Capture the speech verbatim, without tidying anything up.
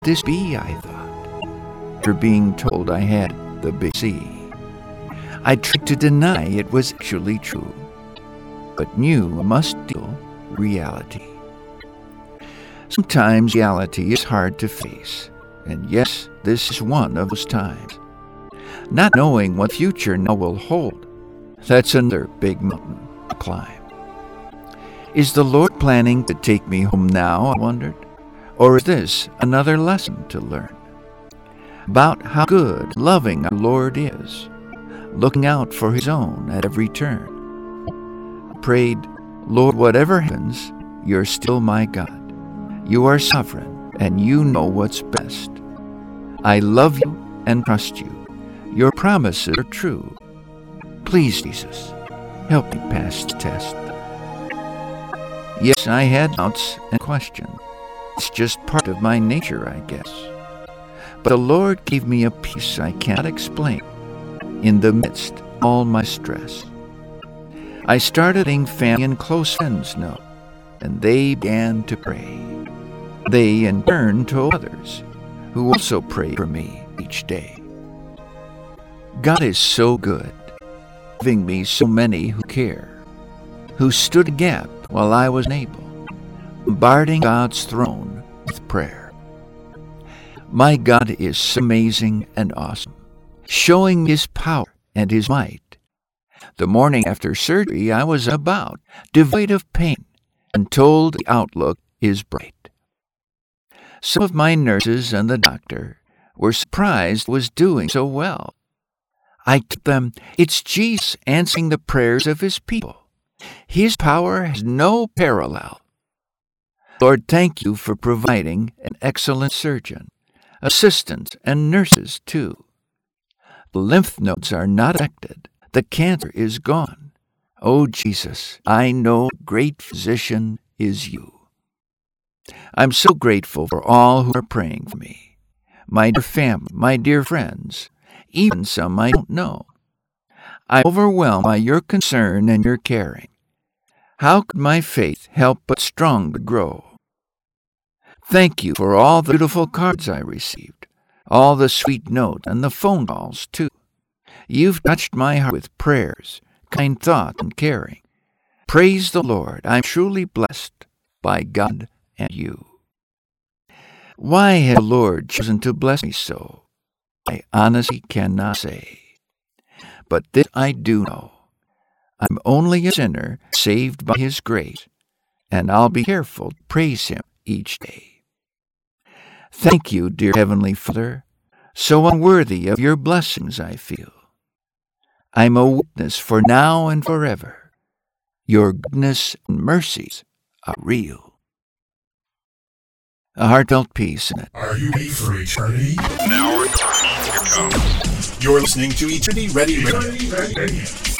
this be, I thought, after being told I had the big C. I tried to deny it was actually true, but knew I must deal with reality. Sometimes reality is hard to face, and yes, this is one of those times. Not knowing what future now will hold, that's another big mountain to climb. Is the Lord planning to take me home now, I wondered, or is this another lesson to learn? About how good and loving our Lord is, looking out for His own at every turn. I prayed, Lord, whatever happens, You're still my God. You are sovereign, and You know what's best. I love You and trust You. Your promises are true. Please, Jesus, help me pass the test. Yes, I had doubts and questions. It's just part of my nature, I guess. But the Lord gave me a peace I cannot explain in the midst of all my stress. I started letting family and close friends know, and they began to pray. They in turn told others, who also pray for me each day. God is so good, giving me so many who care, who stood a gap while I was unable, bombarding God's throne with prayer. My God is so amazing and awesome, showing His power and His might. The morning after surgery, I was about, devoid of pain, and told the outlook is bright. Some of my nurses and the doctor were surprised I was doing so well. I told them, it's Jesus answering the prayers of His people. His power has no parallel. Lord, thank You for providing an excellent surgeon, assistants, and nurses too. The lymph nodes are not affected. The cancer is gone. Oh, Jesus, I know the great physician is You. I'm so grateful for all who are praying for me, my dear family, my dear friends, even some I don't know. I'm overwhelmed by Your concern and Your caring. How could my faith help but strong to grow? Thank You for all the beautiful cards I received, all the sweet notes and the phone calls too. You've touched my heart with prayers, kind thought, and caring. Praise the Lord, I'm truly blessed by God and You. Why has the Lord chosen to bless me so? I honestly cannot say. But this I do know. I'm only a sinner saved by His grace, and I'll be careful to praise Him each day. Thank You, dear Heavenly Father, so unworthy of Your blessings I feel. I'm a witness for now and forever. Your goodness and mercies are real. A heartfelt peace in it. Are you ready for eternity? Now it's time to come. You're listening to Eternity Ready Radio.